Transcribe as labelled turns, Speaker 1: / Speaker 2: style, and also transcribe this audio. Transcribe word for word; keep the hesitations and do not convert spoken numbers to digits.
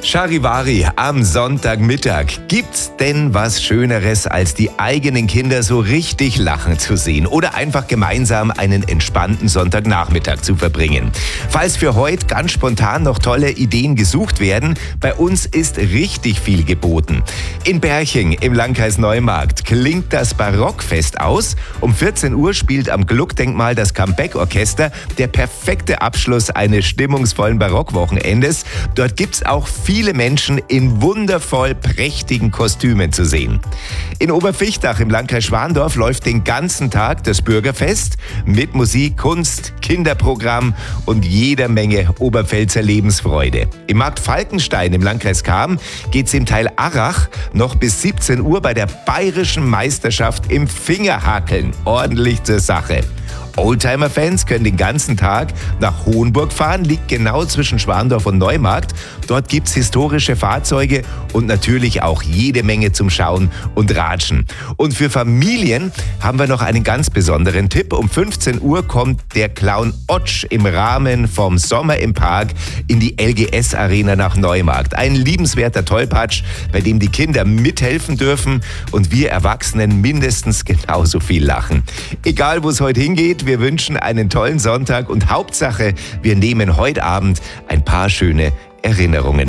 Speaker 1: Charivari am Sonntagmittag. Gibt's denn was Schöneres, als die eigenen Kinder so richtig lachen zu sehen oder einfach gemeinsam einen entspannten Sonntagnachmittag zu verbringen? Falls für heute ganz spontan noch tolle Ideen gesucht werden, bei uns ist richtig viel geboten. In Berching im Landkreis Neumarkt klingt das Barockfest aus. Um vierzehn Uhr spielt am Gluckdenkmal das Comeback-Orchester, der perfekte Abschluss eines stimmungsvollen Barockwochenendes. Dort gibt's auch viele Menschen in wundervoll prächtigen Kostümen zu sehen. In Oberfichtach im Landkreis Schwandorf läuft den ganzen Tag das Bürgerfest mit Musik, Kunst, Kinderprogramm und jeder Menge Oberpfälzer Lebensfreude. Im Markt Falkenstein im Landkreis Cham geht's im Teil Arrach noch bis siebzehn Uhr bei der bayerischen Meisterschaft im Fingerhakeln ordentlich zur Sache. Oldtimer-Fans können den ganzen Tag nach Hohenburg fahren, liegt genau zwischen Schwandorf und Neumarkt. Dort gibt's historische Fahrzeuge und natürlich auch jede Menge zum Schauen und Ratschen. Und für Familien haben wir noch einen ganz besonderen Tipp. Um fünfzehn Uhr kommt der Clown Otsch im Rahmen vom Sommer im Park in die L G S-Arena nach Neumarkt. Ein liebenswerter Tollpatsch, bei dem die Kinder mithelfen dürfen und wir Erwachsenen mindestens genauso viel lachen. Egal, wo es heute hingeht, wir wünschen einen tollen Sonntag und Hauptsache, wir nehmen heute Abend ein paar schöne Erinnerungen